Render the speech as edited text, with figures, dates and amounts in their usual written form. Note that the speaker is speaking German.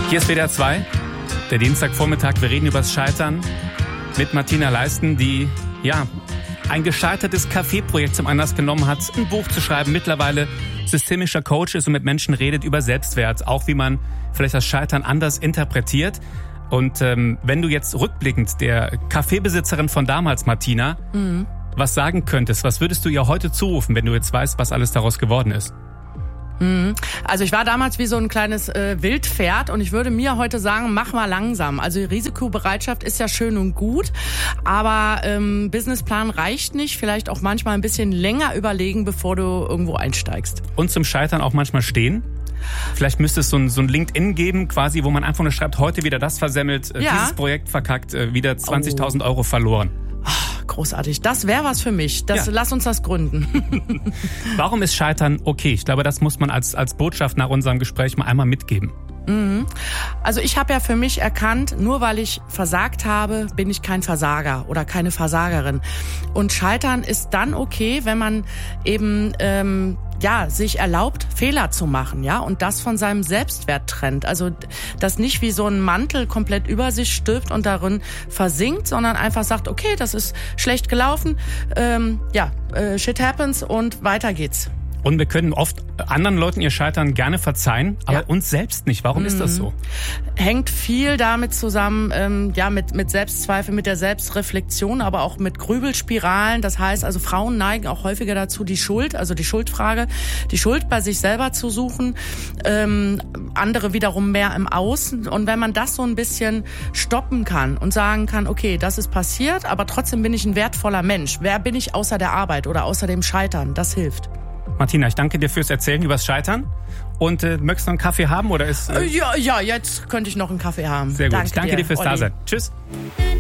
Hier ist WDR 2, der Dienstagvormittag. Wir reden über das Scheitern mit Martina Leisten, die ein gescheitertes Café-Projekt zum Anlass genommen hat, ein Buch zu schreiben, mittlerweile systemischer Coach ist und mit Menschen redet über Selbstwert, auch wie man vielleicht das Scheitern anders interpretiert. Und wenn du jetzt rückblickend der Cafébesitzerin von damals, Martina, was sagen könntest, was würdest du ihr heute zurufen, wenn du jetzt weißt, was alles daraus geworden ist? Also ich war damals wie so ein kleines Wildpferd und ich würde mir heute sagen, mach mal langsam. Also die Risikobereitschaft ist ja schön und gut, aber Businessplan reicht nicht. Vielleicht auch manchmal ein bisschen länger überlegen, bevor du irgendwo einsteigst. Und zum Scheitern auch manchmal stehen? Vielleicht müsste es so ein LinkedIn geben, quasi, wo man einfach nur schreibt, heute wieder das versemmelt, dieses Projekt verkackt, wieder 20.000 Euro verloren. Großartig. Das wäre was für mich. Lass uns das gründen. Warum ist Scheitern okay? Ich glaube, das muss man als Botschaft nach unserem Gespräch mal einmal mitgeben. Also ich habe ja für mich erkannt, nur weil ich versagt habe, bin ich kein Versager oder keine Versagerin. Und Scheitern ist dann okay, wenn man eben sich erlaubt, Fehler zu machen, und das von seinem Selbstwert trennt. Also das nicht wie so ein Mantel komplett über sich stülpt und darin versinkt, sondern einfach sagt, okay, das ist schlecht gelaufen, shit happens und weiter geht's. Und wir können oft anderen Leuten ihr Scheitern gerne verzeihen, aber uns selbst nicht. Warum ist das so? Hängt viel damit zusammen, mit Selbstzweifel, mit der Selbstreflexion, aber auch mit Grübelspiralen. Das heißt, also Frauen neigen auch häufiger dazu, die Schuld bei sich selber zu suchen, andere wiederum mehr im Außen. Und wenn man das so ein bisschen stoppen kann und sagen kann, okay, das ist passiert, aber trotzdem bin ich ein wertvoller Mensch. Wer bin ich außer der Arbeit oder außer dem Scheitern? Das hilft. Martina, ich danke dir fürs Erzählen übers Scheitern. Und möchtest du einen Kaffee haben oder ist? Ja, jetzt könnte ich noch einen Kaffee haben. Sehr gut. Ich danke dir fürs Dasein. Tschüss.